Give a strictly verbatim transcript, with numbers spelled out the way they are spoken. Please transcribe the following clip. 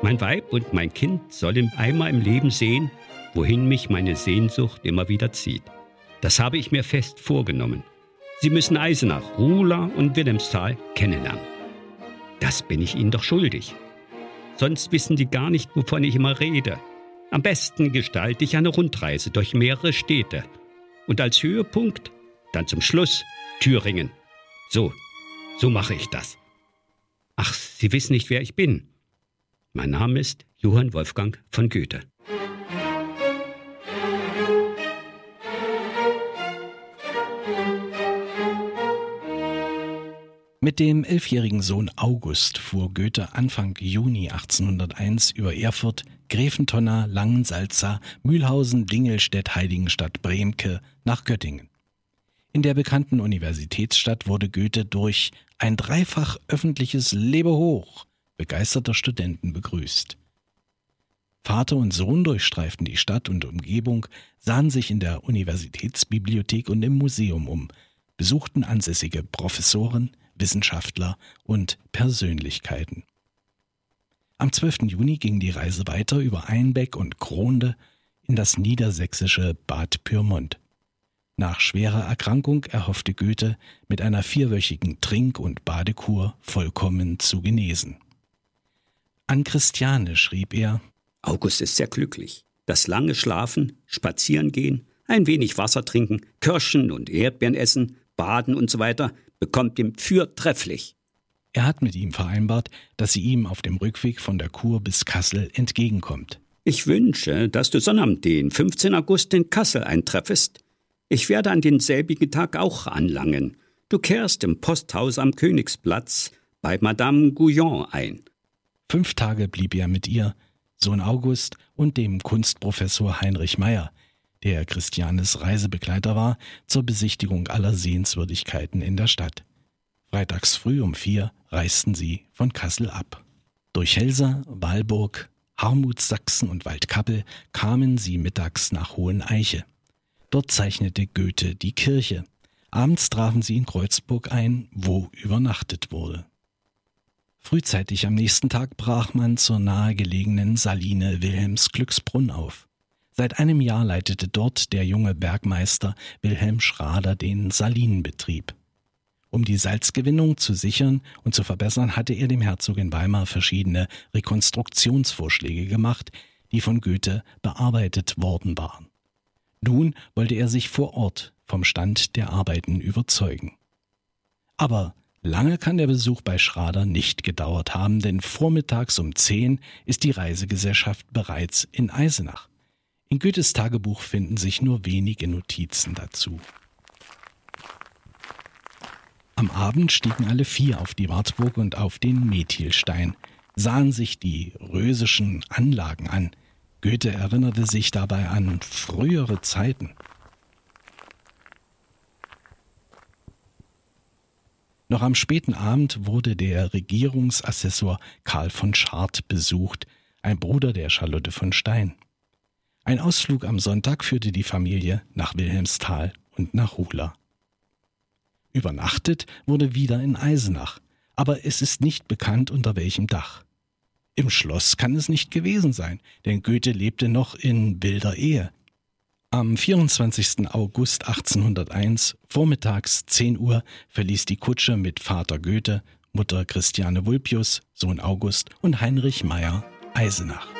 Mein Weib und mein Kind sollen einmal im Leben sehen, wohin mich meine Sehnsucht immer wieder zieht. Das habe ich mir fest vorgenommen. Sie müssen Eisenach, Ruhla und Wilhelmsthal kennenlernen. Das bin ich Ihnen doch schuldig. Sonst wissen Sie gar nicht, wovon ich immer rede. Am besten gestalte ich eine Rundreise durch mehrere Städte. Und als Höhepunkt dann zum Schluss Thüringen. So, so mache ich das. Ach, Sie wissen nicht, wer ich bin. Mein Name ist Johann Wolfgang von Goethe. Mit dem elfjährigen Sohn August fuhr Goethe Anfang Juni achtzehnhunderteins über Erfurt, Gräfentonna, Langensalza, Mühlhausen, Dingelstedt, Heiligenstadt, Bremke nach Göttingen. In der bekannten Universitätsstadt wurde Goethe durch ein dreifach öffentliches Lebehoch begeisterter Studenten begrüßt. Vater und Sohn durchstreiften die Stadt und Umgebung, sahen sich in der Universitätsbibliothek und im Museum um, besuchten ansässige Professoren, Wissenschaftler und Persönlichkeiten. Am zwölften Juni ging die Reise weiter über Einbeck und Kronde in das niedersächsische Bad Pyrmont. Nach schwerer Erkrankung erhoffte Goethe, mit einer vierwöchigen Trink- und Badekur vollkommen zu genesen. An Christiane schrieb er: August ist sehr glücklich. Das lange Schlafen, Spazieren gehen, ein wenig Wasser trinken, Kirschen und Erdbeeren essen, baden und so weiter bekommt ihm fürtrefflich. Er hat mit ihm vereinbart, dass sie ihm auf dem Rückweg von der Kur bis Kassel entgegenkommt. Ich wünsche, dass du Sonnabend, den fünfzehnten August, in Kassel eintreffest. Ich werde an denselbigen Tag auch anlangen. Du kehrst im Posthaus am Königsplatz bei Madame Guyon ein. Fünf Tage blieb er mit ihr, Sohn August und dem Kunstprofessor Heinrich Meyer, der Christianes Reisebegleiter war, zur Besichtigung aller Sehenswürdigkeiten in der Stadt. Freitags früh um vier reisten sie von Kassel ab. Durch Helsa, Walburg, Harmutssachsen und Waldkappel kamen sie mittags nach Hoheneiche. Dort zeichnete Goethe die Kirche. Abends trafen sie in Kreuzburg ein, wo übernachtet wurde. Frühzeitig am nächsten Tag brach man zur nahegelegenen Saline Wilhelmsglücksbrunn auf. Seit einem Jahr leitete dort der junge Bergmeister Wilhelm Schrader den Salinenbetrieb. Um die Salzgewinnung zu sichern und zu verbessern, hatte er dem Herzog in Weimar verschiedene Rekonstruktionsvorschläge gemacht, die von Goethe bearbeitet worden waren. Nun wollte er sich vor Ort vom Stand der Arbeiten überzeugen. Aber lange kann der Besuch bei Schrader nicht gedauert haben, denn vormittags um zehn ist die Reisegesellschaft bereits in Eisenach. In Goethes Tagebuch finden sich nur wenige Notizen dazu. Am Abend stiegen alle vier auf die Wartburg und auf den Methilstein, sahen sich die rösischen Anlagen an. Goethe erinnerte sich dabei an frühere Zeiten. Noch am späten Abend wurde der Regierungsassessor Karl von Schardt besucht, ein Bruder der Charlotte von Stein. Ein Ausflug am Sonntag führte die Familie nach Wilhelmsthal und nach Ruhla. Übernachtet wurde wieder in Eisenach, aber es ist nicht bekannt, unter welchem Dach. Im Schloss kann es nicht gewesen sein, denn Goethe lebte noch in wilder Ehe. Am vierundzwanzigsten August achtzehnhunderteins, vormittags zehn Uhr, verließ die Kutsche mit Vater Goethe, Mutter Christiane Vulpius, Sohn August und Heinrich Meyer Eisenach.